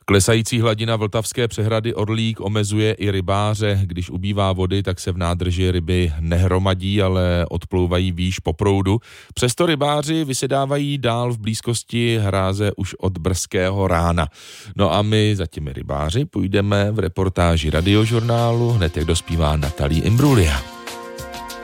Klesající hladina vltavské přehrady Orlík omezuje i rybáře. Když ubývá vody, tak se v nádrži ryby nehromadí, ale odplouvají výš po proudu. Přesto rybáři vysedávají dál v blízkosti hráze už od brzkého rána. No a my za těmi rybáři půjdeme v reportáži Radiožurnálu, hned jak dospívá Natalie Imbruglia.